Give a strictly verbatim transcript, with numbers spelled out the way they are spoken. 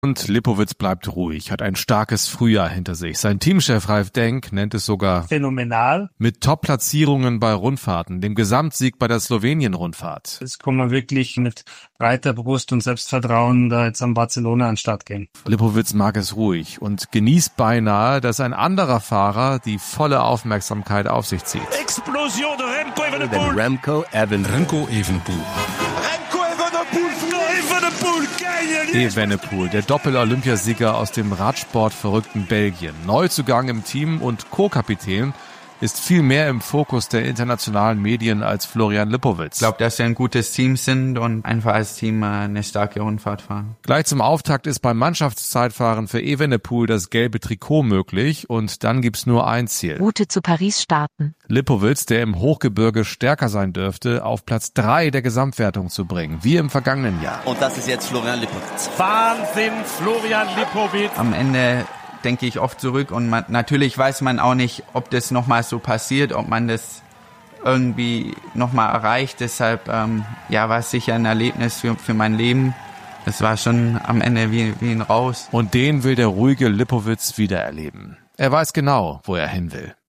Und Lipowitz bleibt ruhig, hat ein starkes Frühjahr hinter sich. Sein Teamchef Ralf Denk nennt es sogar phänomenal. Mit Top-Platzierungen bei Rundfahrten, dem Gesamtsieg bei der Slowenien-Rundfahrt. Es kann man wirklich mit breiter Brust und Selbstvertrauen da jetzt am Barcelona an den Start gehen. Lipowitz mag es ruhig und genießt beinahe, dass ein anderer Fahrer die volle Aufmerksamkeit auf sich zieht. Explosion de Remco Evenepoel. Remco Evenepoel. Remco Evenepoel. Evenepoel, der Doppel-Olympiasieger aus dem Radsport-verrückten Belgien. Neuzugang im Team und Co-Kapitän, ist viel mehr im Fokus der internationalen Medien als Florian Lipowitz. Ich glaube, dass wir ein gutes Team sind und einfach als Team eine starke Rundfahrt fahren. Gleich zum Auftakt ist beim Mannschaftszeitfahren für Evenepoel das gelbe Trikot möglich und dann gibt's nur ein Ziel. Route zu Paris starten. Lipowitz, der im Hochgebirge stärker sein dürfte, auf Platz drei der Gesamtwertung zu bringen, wie im vergangenen Jahr. Und das ist jetzt Florian Lipowitz. Wahnsinn, Florian Lipowitz. Am Ende denke ich oft zurück und man, natürlich weiß man auch nicht, ob das nochmal so passiert, ob man das irgendwie nochmal erreicht. Deshalb ähm, ja, war es sicher ein Erlebnis für, für mein Leben. Es war schon am Ende wie, wie ein Raus. Und den will der ruhige Lipowitz wiedererleben. Er weiß genau, wo er hin will.